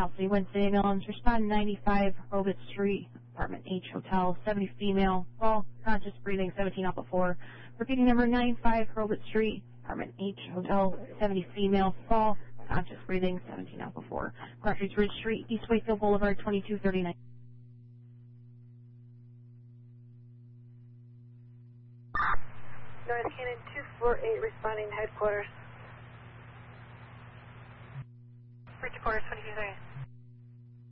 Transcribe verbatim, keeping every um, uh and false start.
South City Wednesday ambulance, respond ninety-five Robert Street, apartment H, hotel, seventy female, fall, conscious breathing, seventeen alpha four. Repeating number ninety-five Robert Street, apartment H, hotel, seventy female, fall, conscious breathing, seventeen alpha four. Cartridge Ridge Street, East Wakefield Boulevard, twenty-two thirty-nine. North Cannon two four eight responding to headquarters. Headquarters, twenty-two thirty.